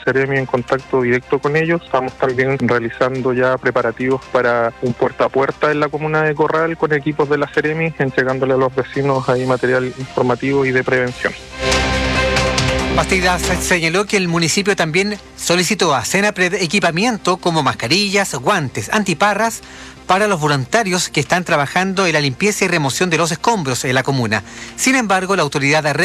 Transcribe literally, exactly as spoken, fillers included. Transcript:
Ceremi en contacto directo con ellos. Estamos también realizando ya preparativos para un puerta a puerta en la comuna de Corral con equipos de la Ceremi, entregándole a los vecinos ahí material informativo y de prevención. Bastidas señaló que el municipio también solicitó a Senapred equipamiento como mascarillas, guantes, antiparras para los voluntarios que están trabajando en la limpieza y remoción de los escombros en la comuna. Sin embargo, la autoridad